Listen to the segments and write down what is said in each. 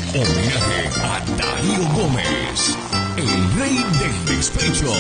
Homenaje a Darío Gómez, el rey del despecho.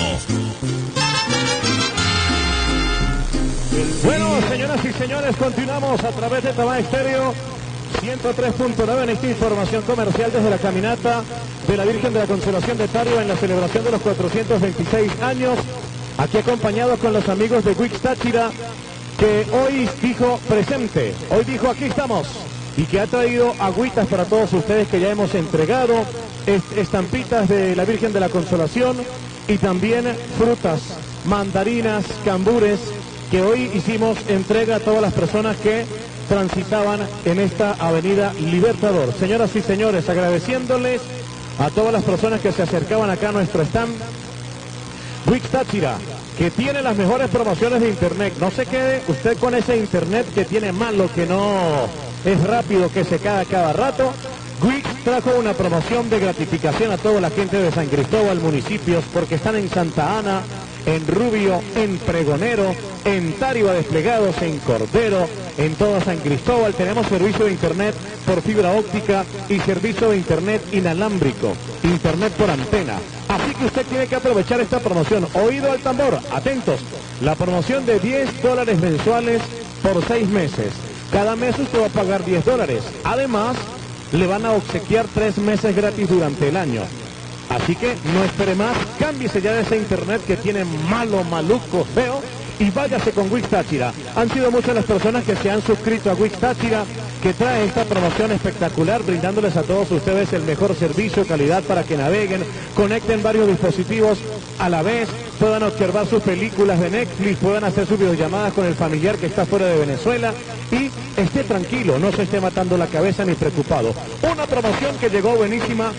Bueno, señoras y señores, continuamos a través de Tamá Estéreo 103.9 en esta información comercial desde la caminata de la Virgen de la Consolación de Tariba en la celebración de los 426 años. Aquí acompañados con los amigos de Wix Táchira, que hoy dijo presente, hoy dijo aquí estamos, y que ha traído agüitas para todos ustedes que ya hemos entregado, estampitas de la Virgen de la Consolación y también frutas, mandarinas, cambures, que hoy hicimos entrega a todas las personas que transitaban en esta avenida Libertador. Señoras y señores, agradeciéndoles a todas las personas que se acercaban acá a nuestro stand. Wix Táchira, que tiene las mejores promociones de internet. No se quede usted con ese internet que tiene malo, que no es rápido, que se cae cada rato. Wix trajo una promoción de gratificación a toda la gente de San Cristóbal, municipios, porque están en Santa Ana, en Rubio, en Pregonero, en Tariba desplegados, en Cordero, en toda San Cristóbal. Tenemos servicio de internet por fibra óptica y servicio de internet inalámbrico, internet por antena. Así que usted tiene que aprovechar esta promoción. Oído al tambor, atentos. La promoción de $10 mensuales por 6 meses. Cada mes usted va a pagar $10. Además, le van a obsequiar 3 meses gratis durante el año. Así que no espere más, cámbiese ya de ese internet que tiene malo, maluco, feo, y váyase con Wix Táchira. Han sido muchas las personas que se han suscrito a Wix Táchira, que trae esta promoción espectacular, brindándoles a todos ustedes el mejor servicio, calidad para que naveguen, conecten varios dispositivos a la vez, puedan observar sus películas de Netflix, puedan hacer sus videollamadas con el familiar que está fuera de Venezuela y esté tranquilo, no se esté matando la cabeza ni preocupado. Una promoción que llegó buenísima,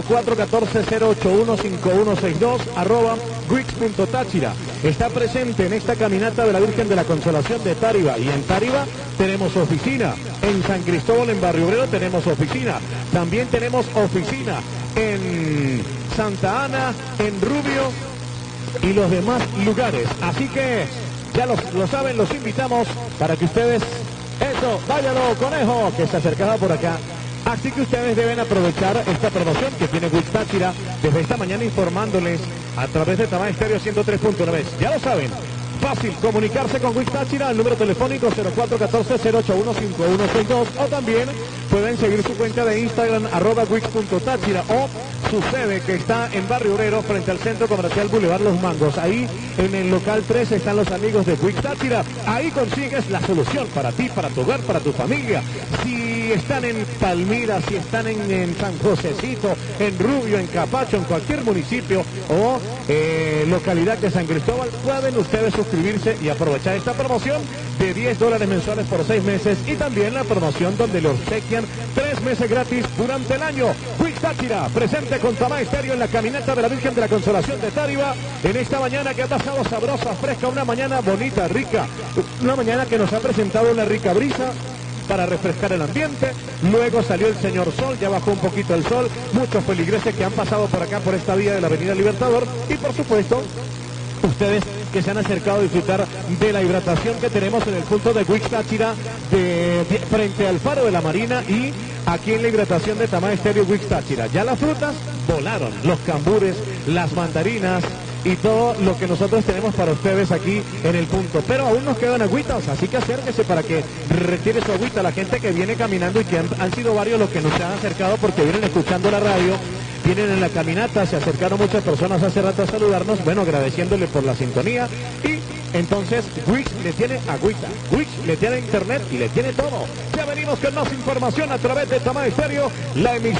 0414-081-5162, @wix.táchira. Está presente en esta caminata de la Virgen de la Consolación de Tariba, y en Tariba tenemos oficina, en San Cristóbal, en Barrio Obrero, tenemos oficina, también tenemos oficina en Santa Ana, en Rubio y los demás lugares. Así que ya lo saben, los invitamos para que ustedes, eso, váyalo conejo, que se acercaba por acá. Así que ustedes deben aprovechar esta promoción que tiene Wix Táchira desde esta mañana, informándoles a través de Tamá Estéreo 103.9. Ya lo saben, fácil comunicarse con Wix Táchira al número telefónico 0414-081-5162, o también pueden seguir su cuenta de Instagram @wix.táchira, o su sede que está en Barrio Obrero frente al Centro Comercial Boulevard Los Mangos. Ahí en el local 3 están los amigos de Wix Táchira. Ahí consigues la solución para ti, para tu hogar, para tu familia. Si están en Palmira, si están en San Josecito, en Rubio, en Capacho, en cualquier municipio o localidad de San Cristóbal, pueden ustedes suscribirse y aprovechar esta promoción de $10 mensuales por 6 meses, y también la promoción donde le obsequian 3 meses gratis durante el año. Wix Táchira, presente con Tamá Estéreo en la caminata de la Virgen de la Consolación de Tariba, en esta mañana que ha pasado sabrosa, fresca, una mañana bonita, rica, una mañana que nos ha presentado una rica brisa para refrescar el ambiente. Luego salió el señor sol, ya bajó un poquito el sol, muchos feligreses que han pasado por acá, por esta vía de la avenida Libertador, y por supuesto ustedes que se han acercado a disfrutar de la hidratación que tenemos en el punto de Wix Táchira, frente al Faro de la Marina, y aquí en la hidratación de Tamá Estéreo Wix Táchira. Ya las frutas volaron, los cambures, las mandarinas y todo lo que nosotros tenemos para ustedes aquí en el punto. Pero aún nos quedan agüitas, así que acérquese para que retire su agüita. La gente que viene caminando, y que han sido varios los que nos han acercado porque vienen escuchando la radio, vienen en la caminata, se acercaron muchas personas hace rato a saludarnos, bueno, agradeciéndole por la sintonía. Y entonces Wix le tiene agüita, Wix le tiene internet y le tiene todo. Ya venimos con más información a través de Tamá Estéreo, la emisión